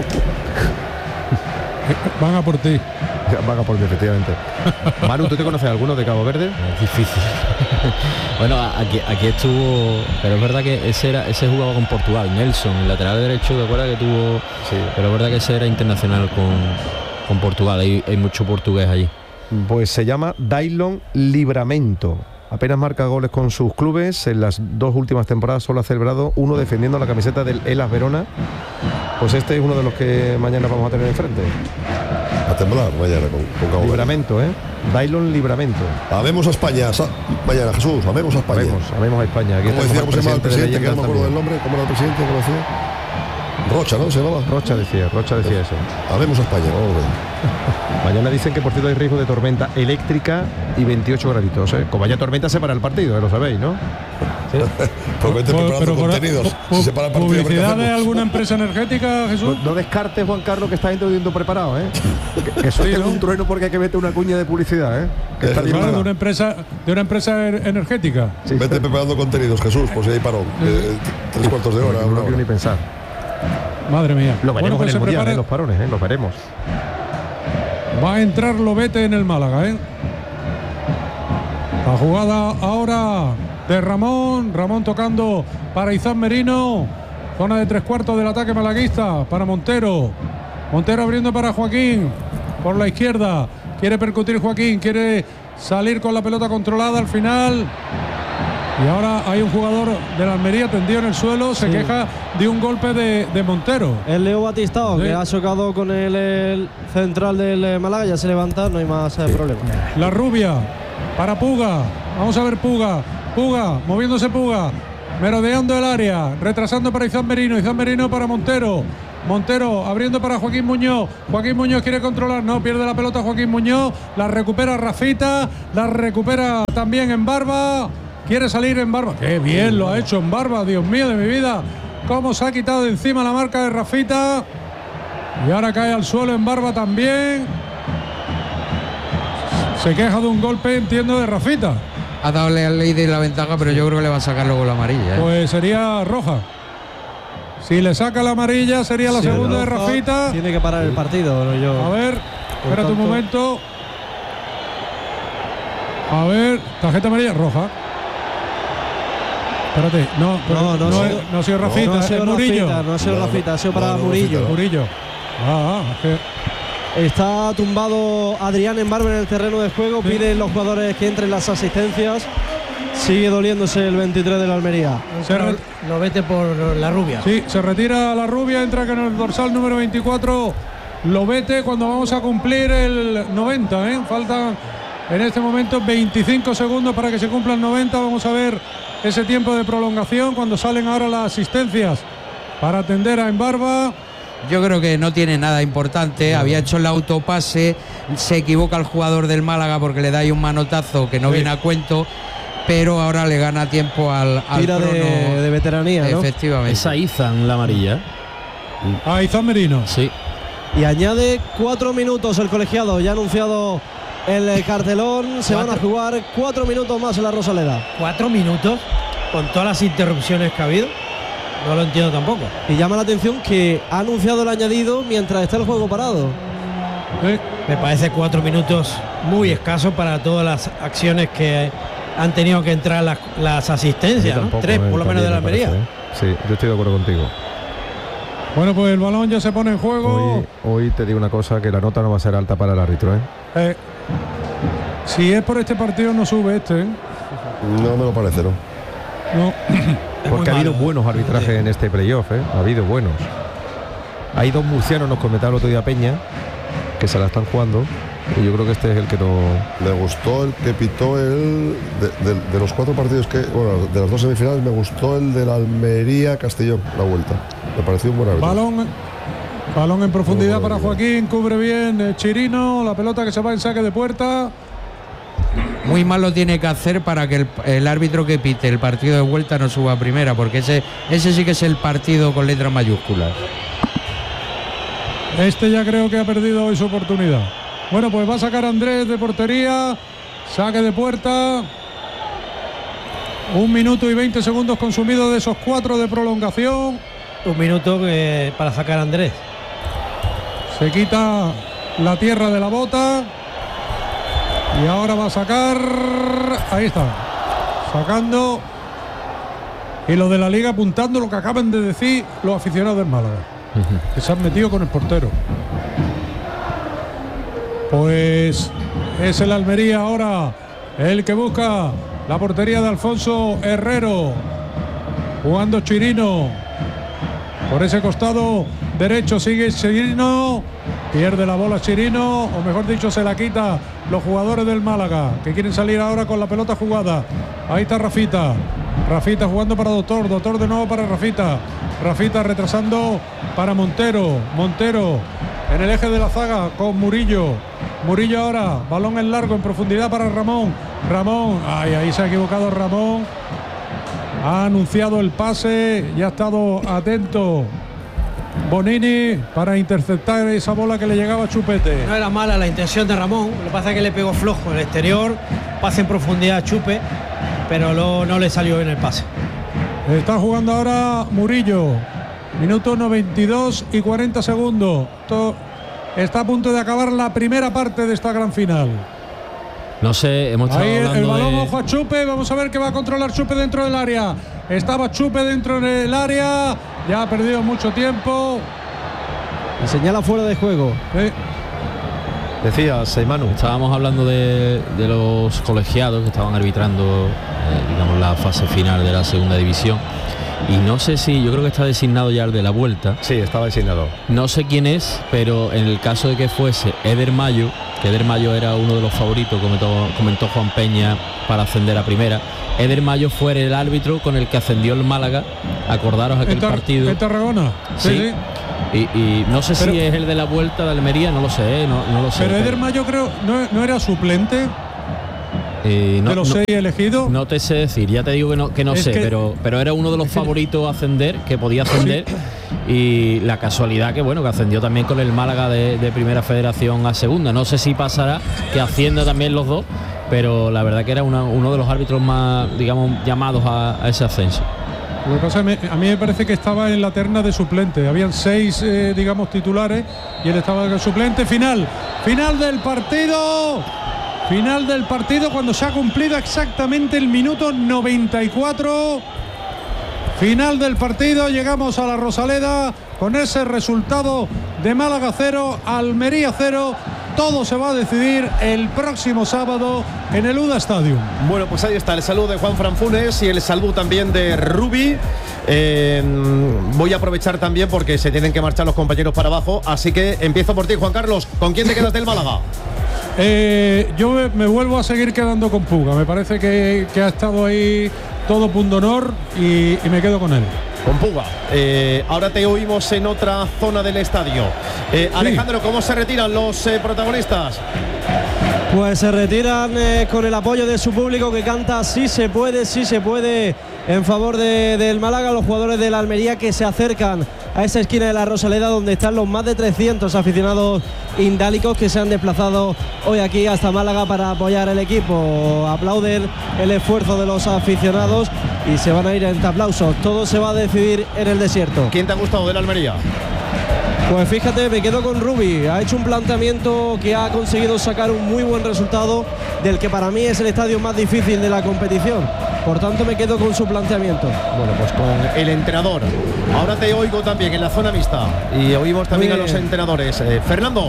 Van a por ti. Van a por mí, efectivamente. Manu, ¿tú te conoces a alguno de Cabo Verde? Es difícil. Bueno, aquí estuvo, pero es verdad que ese jugaba con Portugal, Nelson, el lateral derecho, ¿te acuerdas que tuvo? Sí. Pero es verdad que ese era internacional con Portugal, hay mucho portugués allí. Pues se llama Dailon Livramento. Apenas marca goles con sus clubes. En las 2 últimas temporadas solo ha celebrado uno defendiendo la camiseta del Hellas Verona. Pues este es uno de los que mañana vamos a tener enfrente. A temblar mañana con Cabo Verde. Livramento, Dailon Livramento. Amemos a España mañana, Jesús, amemos a España. Amemos a España. Aquí ¿Cómo decía, cómo se llama el presidente? Que no me acuerdo del nombre. ¿Cómo era el presidente? ¿Cómo decía? Rocha, ¿no? ¿Se llamaba? Rocha decía eso. Habemos a España, vamos. Mañana dicen que por cierto hay riesgo de tormenta eléctrica y 28 graditos. Como haya tormenta se para el partido, lo sabéis, ¿no? ¿Sí? Pues vete preparando contenidos. Si se para el partido, ¿publicidad de alguna empresa energética, Jesús? No descartes, Juan Carlos, que está introduciendo preparado, que suelte un trueno porque hay que meter una cuña de publicidad, que está claro, de una empresa energética. Sí, vete preparando contenidos, Jesús, por si hay parón. 3 cuartos de hora. No quiero ni pensar. Madre mía. Lo veremos en el Mundial, los parones, los veremos. Va a entrar Lobete en el Málaga, La jugada ahora de Ramón tocando para Izan Merino. Zona de 3/4 del ataque malaguista para Montero. Montero abriendo para Joaquín por la izquierda. quiere percutir Joaquín, quiere salir con la pelota controlada al final. Y ahora hay un jugador de la Almería tendido en el suelo, se queja de un golpe de Montero. El Leo Batistao, que ha chocado con el central del Málaga, ya se levanta, no hay más problema. La Rubia para Puga, vamos a ver Puga, moviéndose Puga, merodeando el área, retrasando para Izan Merino para Montero abriendo para Joaquín Muñoz quiere controlar, no, pierde la pelota Joaquín Muñoz, la recupera Rafita, la recupera también en Barba, quiere salir en Barba, qué bien lo ha hecho en Barba, Dios mío de mi vida, cómo se ha quitado de encima la marca de Rafita, y ahora cae al suelo en Barba también, se queja de un golpe, entiendo, de Rafita. Ha dado la ley de la ventaja, pero yo creo que le va a sacar luego la amarilla. Pues sería roja. Si le saca la amarilla sería la segunda de Rafita. Tiene que parar el partido. A ver, espérate un momento. A ver, tarjeta amarilla roja. Espérate, no ha sido Rafita, no ha sido Murillo. Rafita, no ha sido Rafita, ha sido para Murillo. Está tumbado Adrián en Barba en el terreno de juego, piden los jugadores que entren las asistencias. Sigue doliéndose el 23 de la Almería. Lo vete por la Rubia. Sí, se retira la Rubia, entra con el dorsal número 24. Lo vete cuando vamos a cumplir el 90. Faltan en este momento 25 segundos para que se cumplan 90. Vamos a ver ese tiempo de prolongación cuando salen ahora las asistencias para atender a Embarba. Yo creo que no tiene nada importante. Había hecho el autopase, se equivoca el jugador del Málaga porque le da ahí un manotazo que no viene a cuento, pero ahora le gana tiempo al tira de veteranía, ¿no? Efectivamente. Esa Izan la amarilla. A Izan Merino. Sí. Y añade 4 minutos el colegiado. Ya ha anunciado el cartelón. Se van a jugar 4 minutos más en la Rosaleda. 4 minutos con todas las interrupciones que ha habido. No lo entiendo tampoco. Y llama la atención que ha anunciado el añadido mientras está el juego parado. Me parece 4 minutos muy escasos para todas las acciones que han tenido que entrar las asistencias, ¿no? 3 por lo menos de la Almería. Sí, yo estoy de acuerdo contigo. Bueno, pues el balón ya se pone en juego. Hoy te digo una cosa, que la nota no va a ser alta para el árbitro, Si es por este partido no sube este, No me lo parece, ¿no? No. Porque ha habido buenos arbitrajes en este playoff, Ha habido buenos. Hay 2 murcianos, nos comentaba el otro día Peña, que se la están jugando. Y yo creo que este es el que no. Me gustó el que pitó de los 4 partidos que. Bueno, de las 2 semifinales, me gustó el de la Almería Castellón, la vuelta. Me pareció un buen árbitro. Balón en profundidad para Joaquín, cubre bien Chirino, la pelota que se va en saque de puerta. Muy mal lo tiene que hacer para que el árbitro que pite el partido de vuelta no suba a primera, porque ese sí que es el partido con letras mayúsculas. Este ya creo que ha perdido hoy su oportunidad. Bueno, pues va a sacar Andrés de portería, saque de puerta. 1 minuto y 20 segundos consumidos de esos 4 de prolongación. 1 minuto para sacar a Andrés. Se quita la tierra de la bota. Y ahora va a sacar. Ahí está. Sacando. Y lo de la liga apuntando lo que acaban de decir los aficionados del Málaga. Que se han metido con el portero. Pues es el Almería ahora el que busca la portería de Alfonso Herrero. Jugando Chirino. Por ese costado derecho sigue Chirino. Pierde la bola Chirino, o mejor dicho, se la quita los jugadores del Málaga, que quieren salir ahora con la pelota jugada. Ahí está Rafita. Rafita jugando para Doctor. Doctor de nuevo para Rafita. Rafita retrasando para Montero. Montero en el eje de la zaga con Murillo. Murillo ahora, balón en largo, en profundidad para Ramón. Ramón, ahí se ha equivocado Ramón. Ha anunciado el pase y ha estado atento Bonini para interceptar esa bola que le llegaba a Chupete. No era mala la intención de Ramón, lo que pasa es que le pegó flojo en el exterior, pase en profundidad a Chupe, pero no le salió bien el pase. Está jugando ahora Murillo, minuto 92 y 40 segundos. Está a punto de acabar la primera parte de esta gran final. No sé, hemos estado ahí hablando el balón, de... ojo a Chupe, vamos a ver que va a controlar Chupe dentro del área. Estaba Chupe dentro del área, ya ha perdido mucho tiempo. Y señala fuera de juego. Decías, Manu. Estábamos hablando de los colegiados que estaban arbitrando, digamos, la fase final de la segunda división. Y no sé si, yo creo que está designado ya el de la vuelta. Sí, estaba designado. No sé quién es, pero en el caso de que fuese Eder Mayo, que Eder Mayo era uno de los favoritos, comentó Juan Peña, para ascender a primera. Eder Mayo fue el árbitro con el que ascendió el Málaga. Acordaros aquel partido. ¿En Tarragona? Sí. Y no sé si es el de la vuelta de Almería, no lo sé, no lo sé. Pero Eder Mayo creo, no era suplente. De los 6 elegidos. No te sé decir, ya te digo que no sé, pero era uno de los favoritos a ascender, que podía ascender. Sí. Y la casualidad que ascendió también con el Málaga de Primera Federación a Segunda. No sé si pasará que ascienda también los dos, pero la verdad que era uno de los árbitros más, digamos, llamados a ese ascenso. Lo que pasa es que a mí me parece que estaba en la terna de suplente. Habían 6, digamos, titulares y él estaba en suplente. Final del partido. Final del partido cuando se ha cumplido exactamente el minuto 94. Final del partido, llegamos a la Rosaleda con ese resultado de Málaga 0, Almería 0. Todo se va a decidir el próximo sábado en el UDA Stadium. Bueno, pues ahí está el saludo de Juan Fran Funes y el saludo también de Rubi. Voy a aprovechar también porque se tienen que marchar los compañeros para abajo, así que empiezo por ti, Juan Carlos. ¿Con quién te quedas del Málaga? Yo me vuelvo a seguir quedando con Puga. Me parece que ha estado ahí todo punto honor y me quedo con él. Con Puga. Ahora te oímos en otra zona del estadio. Alejandro, ¿cómo se retiran los protagonistas? Pues se retiran con el apoyo de su público que canta sí se puede en favor del Málaga. Los jugadores de la Almería que se acercan a esa esquina de la Rosaleda donde están los más de 300 aficionados indálicos que se han desplazado hoy aquí hasta Málaga para apoyar el equipo. Aplauden el esfuerzo de los aficionados y se van a ir entre aplausos. Todo se va a decidir en el desierto. ¿Quién te ha gustado de la Almería? Pues fíjate, me quedo con Rubi. Ha hecho un planteamiento que ha conseguido sacar un muy buen resultado del que para mí es el estadio más difícil de la competición. Por tanto, me quedo con su planteamiento. Bueno, pues con el entrenador. Ahora te oigo también en la zona mixta y oímos también a los entrenadores. Fernando.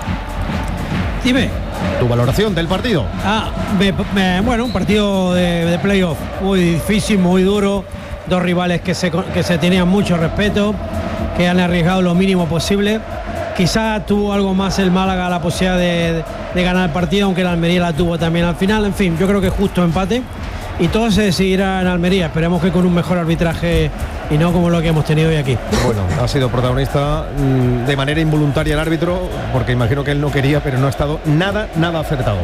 Dime. ¿Tu valoración del partido? Bueno, un partido de playoff muy difícil, muy duro. Dos rivales que se tenían mucho respeto, que han arriesgado lo mínimo posible. Quizá tuvo algo más el Málaga la posibilidad de ganar el partido, aunque la Almería la tuvo también al final. En fin, yo creo que justo empate y todo se decidirá en Almería. Esperemos que con un mejor arbitraje y no como lo que hemos tenido hoy aquí. Bueno, ha sido protagonista de manera involuntaria el árbitro, porque imagino que él no quería, pero no ha estado nada acertado.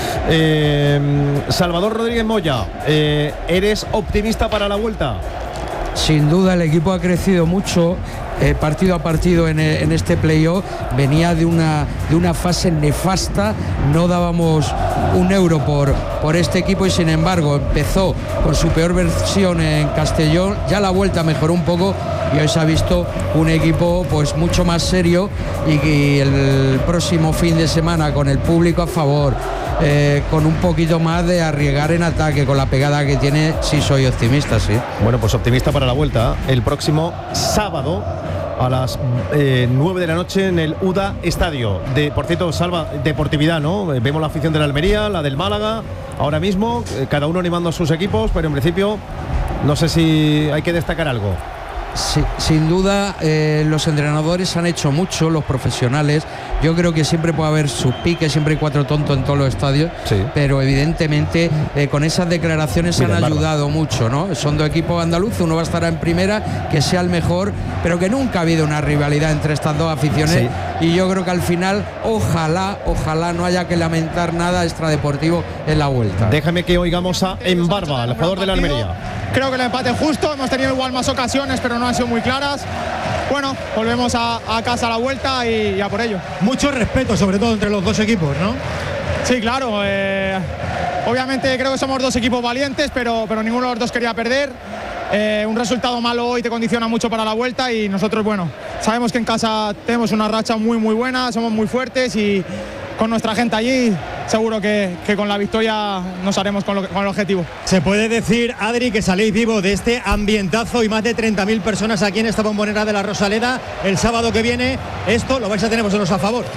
Salvador Rodríguez Moya, ¿eres optimista para la vuelta? Sin duda el equipo ha crecido mucho partido a partido en este playoff. Venía de una fase nefasta, no dábamos un euro por este equipo y sin embargo empezó con su peor versión en Castellón. Ya la vuelta mejoró un poco y hoy se ha visto un equipo pues mucho más serio y que el próximo fin de semana con el público a favor, con un poquito más de arriesgar en ataque, con la pegada que tiene, sí soy optimista, sí. Bueno, pues optimista para la vuelta el próximo sábado a las 9 de la noche en el UDA Estadio. Por cierto, Salva, deportividad, ¿no? Vemos la afición de la Almería, la del Málaga, ahora mismo, cada uno animando a sus equipos, pero en principio no sé si hay que destacar algo. Sí, sin duda los entrenadores han hecho mucho, los profesionales. Yo creo que siempre puede haber sus piques, siempre hay 4 tontos en todos los estadios, sí. Pero evidentemente con esas declaraciones han ayudado mucho, ¿no? Son dos equipos andaluces, uno va a estar en primera, que sea el mejor, pero que nunca ha habido una rivalidad entre estas dos aficiones, sí. Y yo creo que al final ojalá no haya que lamentar nada extradeportivo en la vuelta. Déjame que oigamos a Embarba, el jugador de la Almería. Creo que el empate es justo, hemos tenido igual más ocasiones, pero no han sido muy claras. Bueno, volvemos a casa a la vuelta y a por ello. Mucho respeto, sobre todo entre los dos equipos, ¿no? Sí, claro. Obviamente creo que somos dos equipos valientes, pero ninguno de los dos quería perder. Un resultado malo hoy te condiciona mucho para la vuelta y nosotros, bueno, sabemos que en casa tenemos una racha muy buena, somos muy fuertes y con nuestra gente allí seguro que con la victoria nos haremos con el objetivo. ¿Se puede decir, Adri, que saléis vivo de este ambientazo y más de 30.000 personas aquí en esta bombonera de la Rosaleda el sábado que viene? Esto lo vais a tener vosotros a favor.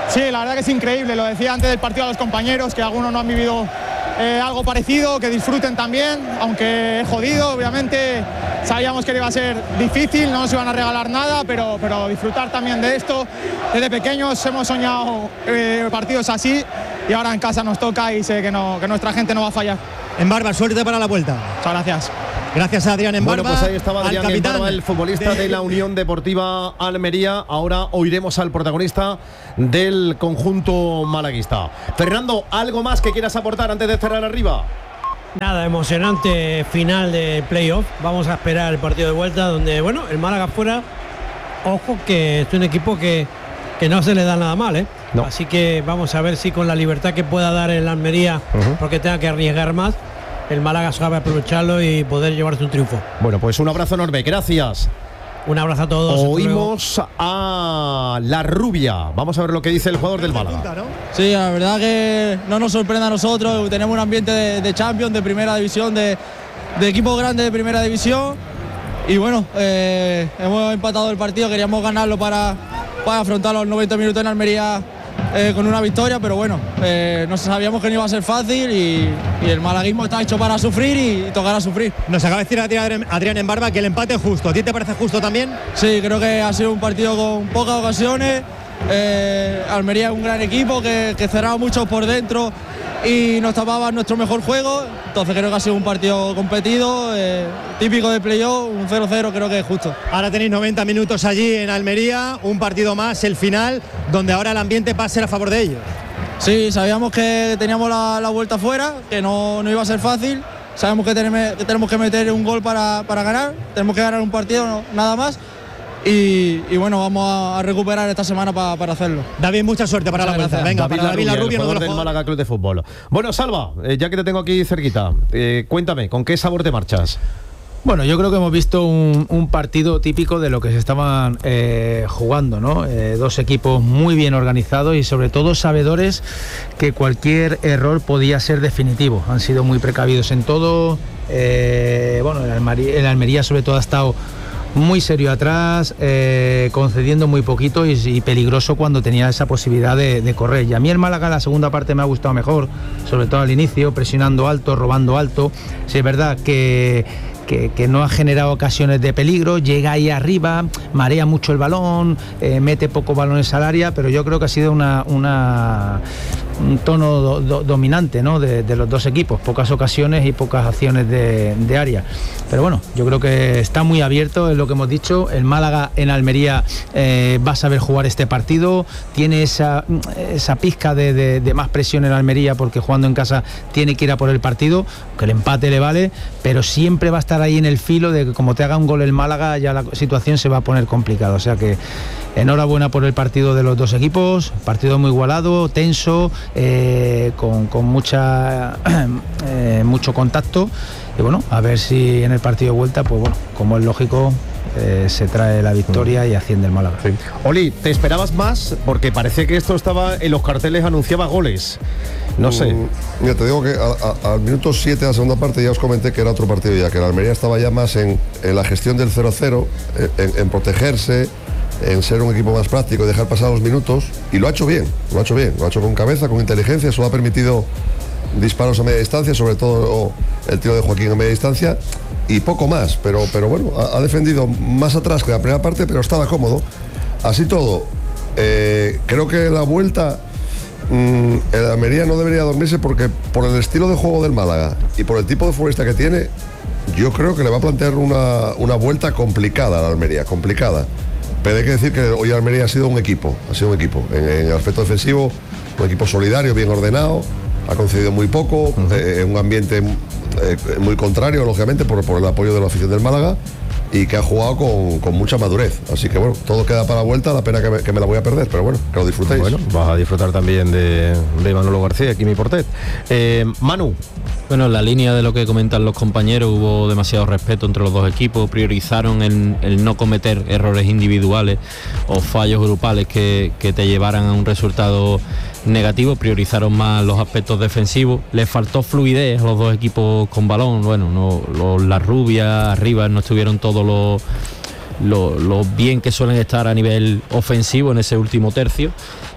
Sí, la verdad que es increíble, lo decía antes del partido a los compañeros, que algunos no han vivido algo parecido, que disfruten también, aunque es jodido, obviamente sabíamos que iba a ser difícil, no nos iban a regalar nada, pero disfrutar también de esto. Desde pequeños hemos soñado partidos así y ahora en casa nos toca y sé que nuestra gente no va a fallar. Embarba, suerte para la vuelta. Muchas gracias. Gracias a Adrián Embarba. Bueno, pues ahí estaba Adrián capitán Embarba, el futbolista de la Unión Deportiva Almería. Ahora oiremos al protagonista del conjunto malaguista. Fernando, ¿algo más que quieras aportar antes de cerrar arriba? Nada, emocionante final de playoff. Vamos a esperar el partido de vuelta donde, bueno, el Málaga fuera, ojo que es un equipo que no se le da nada mal, ¿eh? No. Así que vamos a ver si con la libertad que pueda dar el Almería, porque tenga que arriesgar más, el Málaga sabe aprovecharlo y poder llevarse un triunfo. Bueno, pues un abrazo enorme, gracias. Un abrazo a todos. Oímos a La Rubia. Vamos a ver lo que dice el jugador del Málaga. Sí, la verdad que no nos sorprende a nosotros. Tenemos un ambiente de Champions, de primera división, de equipos grandes de primera división. Y bueno, hemos empatado el partido. Queríamos ganarlo para afrontar los 90 minutos en Almería con una victoria, pero bueno, no sabíamos que no iba a ser fácil y el malaguismo está hecho para sufrir y tocará sufrir. Nos acaba de decir Adrián Embarba que el empate es justo. ¿A ti te parece justo también? Sí, creo que ha sido un partido con pocas ocasiones. Almería es un gran equipo que cerraba mucho por dentro y nos tapaba nuestro mejor juego. Entonces creo que ha sido un partido competido, típico de playoff, un 0-0 creo que es justo. Ahora tenéis 90 minutos allí en Almería, un partido más, el final, donde ahora el ambiente va a ser a favor de ellos. Sí, sabíamos que teníamos la vuelta fuera, que no iba a ser fácil. Sabemos que tenemos que meter un gol para ganar, tenemos que ganar un partido, nada más. Y bueno, vamos a recuperar esta semana para hacerlo. David, mucha suerte para la vuelta. Venga, David Larrubia, el jugador del Málaga Club de Fútbol. Bueno, Salva, ya que te tengo aquí cerquita, cuéntame, ¿con qué sabor te marchas? Bueno, yo creo que hemos visto un partido típico de lo que se estaban jugando, ¿no? Dos equipos muy bien organizados y sobre todo sabedores que cualquier error podía ser definitivo. Han sido muy precavidos en todo. Bueno, el Almería sobre todo ha estado muy serio atrás, concediendo muy poquito y peligroso cuando tenía esa posibilidad de correr. Y a mí el Málaga la segunda parte me ha gustado mejor, sobre todo al inicio, presionando alto, robando alto. Sí, es verdad que no ha generado ocasiones de peligro, llega ahí arriba, marea mucho el balón, mete pocos balones al área, pero yo creo que ha sido un tono dominante, ¿no? de los dos equipos, pocas ocasiones y pocas acciones de área. Pero bueno, yo creo que está muy abierto, es lo que hemos dicho. El Málaga en Almería va a saber jugar este partido, tiene esa pizca de más presión en Almería porque jugando en casa tiene que ir a por el partido, que el empate le vale, pero siempre va a estar ahí en el filo de que como te haga un gol el Málaga ya la situación se va a poner complicada. O sea que enhorabuena por el partido de los dos equipos, partido muy igualado, tenso, con mucho contacto y bueno, a ver si en el partido de vuelta, pues bueno, como es lógico, se trae la victoria y asciende el Málaga. Sí. Oli, ¿te esperabas más? Porque parece que esto estaba en los carteles, anunciaba goles. No sé. Mira, te digo que al minuto 7 de la segunda parte ya os comenté que era otro partido ya, que la Almería estaba ya más en la gestión del 0-0, en protegerse, en ser un equipo más práctico y dejar pasar los minutos, y lo ha hecho bien, lo ha hecho con cabeza, con inteligencia. Eso ha permitido disparos a media distancia, sobre todo el tiro de Joaquín a media distancia, y poco más, pero bueno, ha defendido más atrás que la primera parte, pero estaba cómodo. Así todo, creo que la vuelta, el Almería no debería dormirse, porque por el estilo de juego del Málaga y por el tipo de futbolista que tiene, yo creo que le va a plantear una vuelta complicada a la Almería, complicada. Pero hay que decir que hoy Almería ha sido un equipo, en el aspecto defensivo, un equipo solidario, bien ordenado, ha concedido muy poco, un ambiente muy contrario, lógicamente, por el apoyo de la afición del Málaga, y que ha jugado con mucha madurez. Así que bueno, todo queda para la vuelta, la pena que me la voy a perder, pero bueno, que lo disfrutéis. Bueno, vas a disfrutar también de Manolo García, aquí mi Portet. Manu. Bueno, en la línea de lo que comentan los compañeros, hubo demasiado respeto entre los dos equipos, priorizaron el no cometer errores individuales o fallos grupales que te llevaran a un resultado negativo, priorizaron más los aspectos defensivos. Les faltó fluidez a los dos equipos con balón. Bueno, las rubias arriba no estuvieron todos los bien que suelen estar a nivel ofensivo en ese último tercio,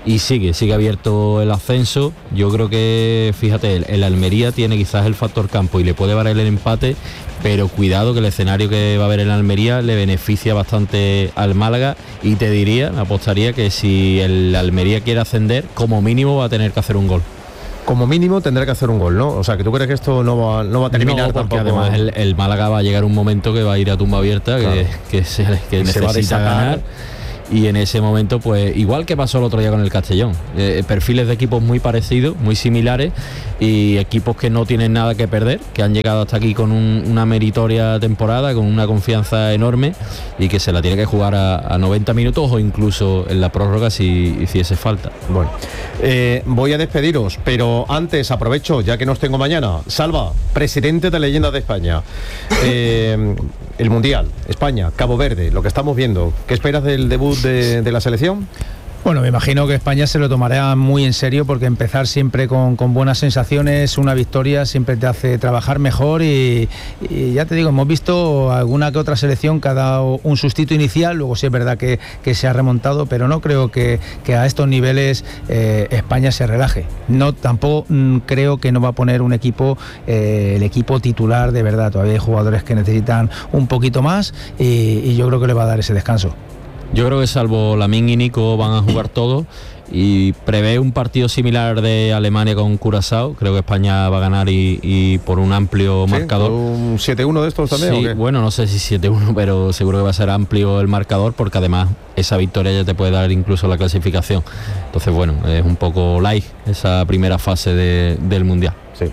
y sigue abierto el ascenso. Yo creo que, fíjate, el Almería tiene quizás el factor campo y le puede valer el empate, pero cuidado que el escenario que va a haber en Almería le beneficia bastante al Málaga, y te diría, apostaría que si el Almería quiere ascender, como mínimo va a tener que hacer un gol. Como mínimo tendrá que hacer un gol, ¿no? O sea, que tú crees que esto no va a terminar no, porque tampoco. Además el Málaga va a llegar un momento que va a ir a tumba abierta, claro, que necesita ganar. Y en ese momento, pues igual que pasó el otro día con el Castellón, perfiles de equipos muy parecidos, muy similares, y equipos que no tienen nada que perder, que han llegado hasta aquí con una meritoria temporada, con una confianza enorme, y que se la tiene que jugar a 90 minutos o incluso en la prórroga si hiciese falta. Bueno, voy a despediros, pero antes aprovecho, ya que no os tengo mañana. Salva, presidente de Leyendas de España, el Mundial, España, Cabo Verde, lo que estamos viendo, ¿qué esperas del debut de la selección? Bueno, me imagino que España se lo tomará muy en serio, porque empezar siempre con buenas sensaciones, una victoria siempre te hace trabajar mejor, y ya te digo, hemos visto alguna que otra selección que ha dado un sustito inicial, luego sí es verdad que se ha remontado, pero no creo que a estos niveles España se relaje. No, tampoco creo que no va a poner un equipo, el equipo titular de verdad. Todavía hay jugadores que necesitan un poquito más, y yo creo que le va a dar ese descanso. Yo creo que salvo Lamine y Nico van a jugar todos, y prevé un partido similar de Alemania con Curazao. Creo que España va a ganar y por un amplio marcador. ¿Un 7-1 de estos también? Sí, ¿o qué? Bueno, no sé si 7-1, pero seguro que va a ser amplio el marcador, porque además esa victoria ya te puede dar incluso la clasificación. Entonces, bueno, es un poco light esa primera fase del Mundial. Sí.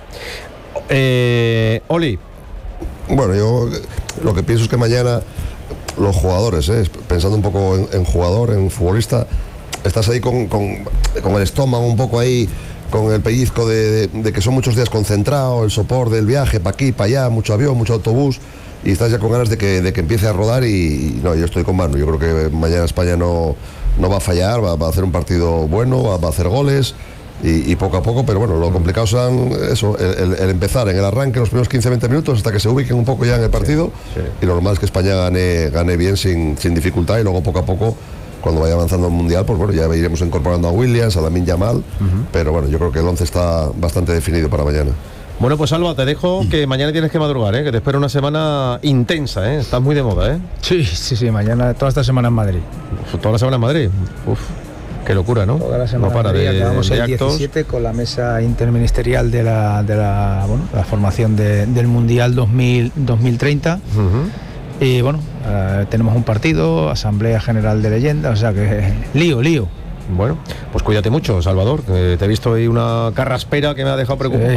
Oli. Bueno, yo lo que pienso es que mañana los jugadores, pensando un poco en jugador, en futbolista, estás ahí con el estómago un poco ahí, con el pellizco de que son muchos días concentrados, el sopor del viaje, para aquí, para allá, mucho avión, mucho autobús, y estás ya con ganas de que empiece a rodar. Y no, yo estoy con Manu. Yo creo que mañana España no va a fallar, va a hacer un partido bueno, va a hacer goles, y poco a poco, pero bueno, lo complicado son eso, el empezar en el arranque, los primeros 15-20 minutos, hasta que se ubiquen un poco ya en el partido. Sí. Y lo normal es que España gane bien, sin dificultad, y luego poco a poco, cuando vaya avanzando el Mundial, pues bueno, ya iremos incorporando a Williams, a Lamine Yamal, pero bueno, yo creo que el 11 está bastante definido para mañana. Bueno, pues Alba, te dejo, que mañana tienes que madrugar, que te espera una semana intensa, estás muy de moda, Sí, mañana, toda esta semana en Madrid. ¿Toda la semana en Madrid? Uf. Qué locura, ¿no? Toda la semana no para de acabamos el 17 con la mesa interministerial de la formación del Mundial 2030. Y bueno, tenemos un partido, Asamblea General de Leyendas, o sea que lío. Bueno, pues cuídate mucho, Salvador, que te he visto ahí una carraspera que me ha dejado preocupado.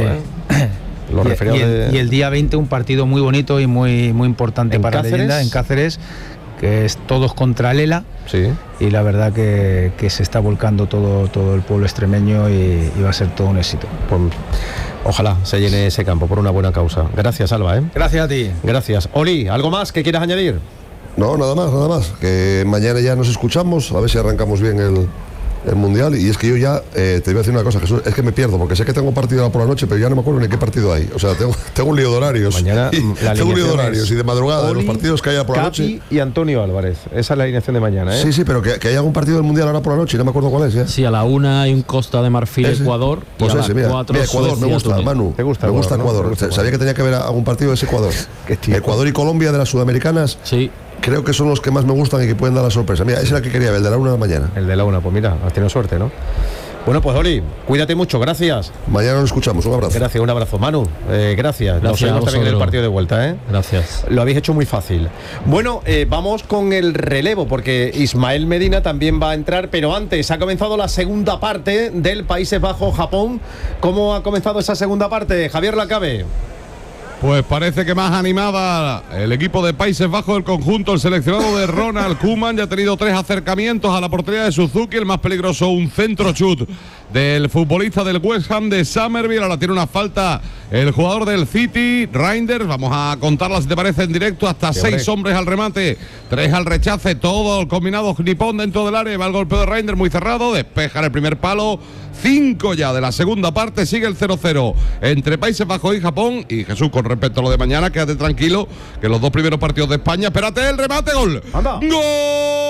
Y el día 20 un partido muy bonito y muy importante para Leyendas, en Cáceres, que es todos contra Lela. Sí. Y la verdad que se está volcando todo el pueblo extremeño, y va a ser todo un éxito. Pues ojalá se llene ese campo por una buena causa. Gracias, Alba. Gracias a ti. Gracias. Oli, ¿algo más que quieras añadir? No, nada más. Que mañana ya nos escuchamos, a ver si arrancamos bien el Mundial. Y es que yo ya te voy a decir una cosa, Jesús, es que me pierdo, porque sé que tengo partido por la noche, pero ya no me acuerdo ni qué partido hay. O sea, tengo un lío de horarios. Mañana tengo un lío de horarios y de madrugada, Oli, de los partidos que haya por la noche. Y Antonio Álvarez, esa es la alineación de mañana. Sí, pero que haya algún partido del Mundial ahora por la noche, y no me acuerdo cuál es. Sí, a la 1 hay un Costa de Marfil, Ecuador. Pues y a ese, las 4 Ecuador, me gusta, Manu. ¿Te gusta? Me gusta Ecuador. ¿no? Sabía que tenía que ver algún partido de ese Ecuador. Ecuador y Colombia, de las sudamericanas. Sí. Creo que son los que más me gustan y que pueden dar la sorpresa. Mira, ese era el que quería ver, el de la 1 de la mañana. El de la 1, pues mira, has tenido suerte, ¿no? Bueno, pues Oli, cuídate mucho, gracias. Mañana nos escuchamos, un abrazo. Gracias, un abrazo. Manu, gracias. Nos vemos también en el partido de vuelta, Gracias. Lo habéis hecho muy fácil. Bueno, vamos con el relevo, porque Ismael Medina también va a entrar, pero antes ha comenzado la segunda parte del Países Bajos-Japón. ¿Cómo ha comenzado esa segunda parte? Javier Lacabe. Pues parece que más animada el equipo de Países Bajos, el conjunto, el seleccionado de Ronald Koeman. Ya ha tenido 3 acercamientos a la portería de Suzuki, el más peligroso, un centro chut del futbolista del West Ham de Somerville. Ahora tiene una falta el jugador del City, Reinders. Vamos a contarla, si te parece, en directo. Hasta 6 hombres al remate, 3 al rechace, todo el combinado nipón dentro del área. Va el golpe de Reinders muy cerrado, despeja en el primer palo. 5 ya de la segunda parte, sigue el 0-0 entre Países Bajos y Japón. Y Jesús, con respecto a lo de mañana, quédate tranquilo, que los 2 primeros partidos de España, espérate, el remate, gol. ¡Anda! ¡Gol!